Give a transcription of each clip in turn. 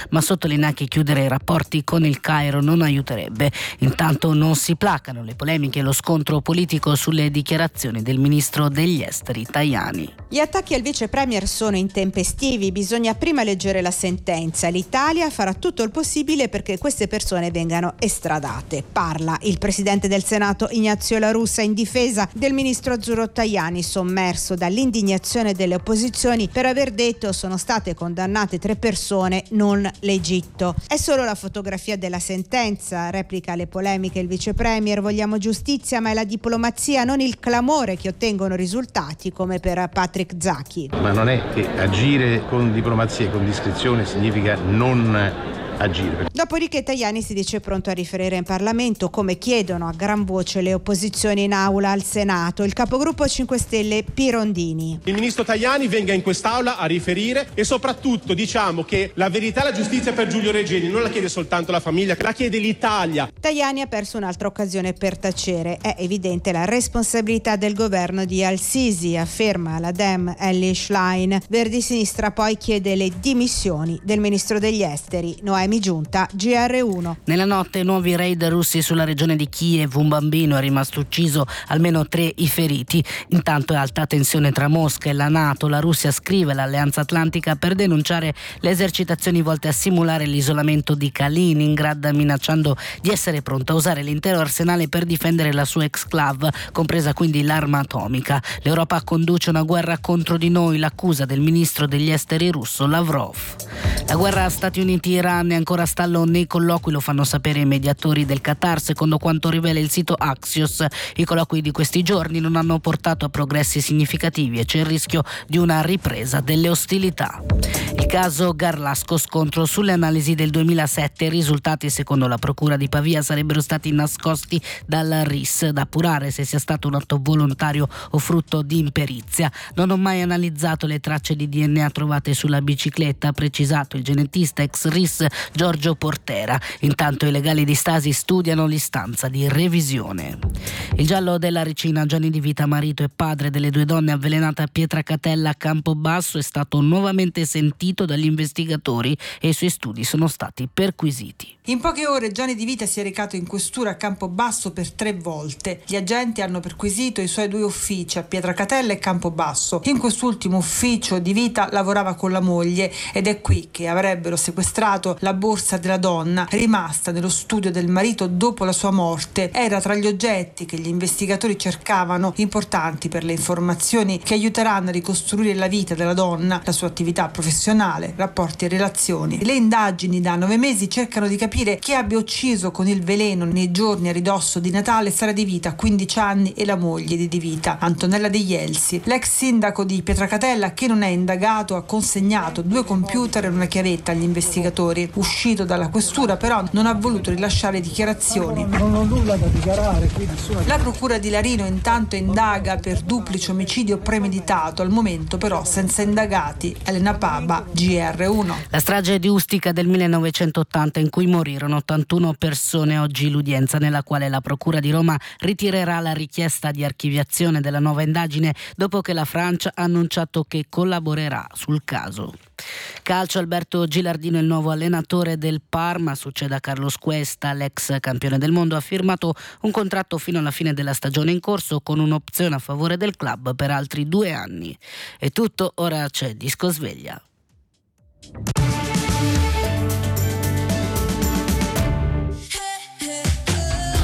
ma sottolinea che chiudere i rapporti con il Cairo non aiuterebbe. Intanto non si placano le polemiche e lo scontro politico sulle dichiarazioni del ministro degli esteri Tajani. Gli attacchi al vice premier sono intempestivi, bisogna prima leggere la sentenza. L'Italia farà tutto il possibile perché queste persone vengano estradate. Parla il presidente del Senato Ignazio La Russa in difesa del ministro azzurro Tajani, sommerso dall'indignazione delle opposizioni per aver detto sono state condannate 3 persone, non l'Egitto. È solo la fotografia della sentenza, replica le polemiche il vice premier. Vogliamo giustizia, ma è la diplomazia, non il clamore, che ottengono risultati, come per Patrick Zaki. Ma non è che agire con diplomazia e con discrezione significa non agire. Dopodiché Tajani si dice pronto a riferire in Parlamento, come chiedono a gran voce le opposizioni in aula al Senato. Il capogruppo 5 Stelle Pirondini. Il ministro Tajani venga in quest'aula a riferire e soprattutto diciamo che la verità e la giustizia per Giulio Regeni non la chiede soltanto la famiglia, la chiede l'Italia. Tajani ha perso un'altra occasione per tacere. È evidente la responsabilità del governo di Al-Sisi, afferma la Dem Ellie Schlein. Verdi Sinistra poi chiede le dimissioni del ministro degli esteri Noemi Giunta, GR1. Nella notte nuovi raid russi sulla regione di Kiev, un bambino è rimasto ucciso, almeno 3 i feriti. Intanto è alta tensione tra Mosca e la NATO. La Russia scrive all'Alleanza Atlantica per denunciare le esercitazioni volte a simulare l'isolamento di Kaliningrad, minacciando di essere pronta a usare l'intero arsenale per difendere la sua exclave, compresa quindi l'arma atomica. L'Europa conduce una guerra contro di noi, l'accusa del ministro degli esteri russo Lavrov. La guerra Stati Uniti-Iran è ancora a stallo nei colloqui, lo fanno sapere i mediatori del Qatar, secondo quanto rivela il sito Axios. I colloqui di questi giorni non hanno portato a progressi significativi e c'è il rischio di una ripresa delle ostilità. Il caso Garlasco, scontro sulle analisi del 2007. I risultati, secondo la procura di Pavia, sarebbero stati nascosti dal RIS, da appurare se sia stato un atto volontario o frutto di imperizia. Non ho mai analizzato le tracce di DNA trovate sulla bicicletta, ha precisato il genetista ex RIS Giorgio Portera. Intanto i legali di Stasi studiano l'istanza di revisione. Il giallo della Ricina, Gianni Di Vita, marito e padre delle 2 donne avvelenate a Pietracatella a Campobasso, è stato nuovamente sentito dagli investigatori e i suoi studi sono stati perquisiti. In poche ore Gianni Di Vita si è recato in questura a Campobasso per 3 volte. Gli agenti hanno perquisito i suoi 2 uffici a Pietracatella e Campobasso. In quest'ultimo ufficio Di Vita lavorava con la moglie ed è qui che avrebbero sequestrato la borsa della donna rimasta nello studio del marito dopo la sua morte. Era tra gli oggetti che gli investigatori cercavano, importanti per le informazioni che aiuteranno a ricostruire la vita della donna, la sua attività professionale, rapporti e relazioni. Le indagini da 9 mesi cercano di capire chi abbia ucciso con il veleno nei giorni a ridosso di Natale Sara Di Vita, 15 anni, e la moglie di Di Vita, Antonella De Ielsi. L'ex sindaco di Pietracatella, che non è indagato, ha consegnato 2 computer e una chiavetta agli investigatori. Uscito dalla questura però non ha voluto rilasciare dichiarazioni. Non ho nulla da dichiarare. La procura di Larino intanto indaga per duplice omicidio premeditato, al momento però senza indagati. Elena Paba, GR1. La strage di Ustica del 1980, in cui morirono 81 persone, oggi l'udienza nella quale la procura di Roma ritirerà la richiesta di archiviazione della nuova indagine dopo che la Francia ha annunciato che collaborerà sul caso. Calcio, Alberto Gilardino è il nuovo allenatore del Parma, succede a Carlos Cuesta, l'ex campione del mondo. Ha firmato un contratto fino alla fine della stagione in corso con un'opzione a favore del club per altri 2 anni. È tutto, ora c'è Disco Sveglia.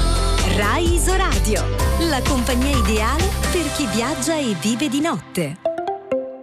Rai Isoradio, la compagnia ideale per chi viaggia e vive di notte.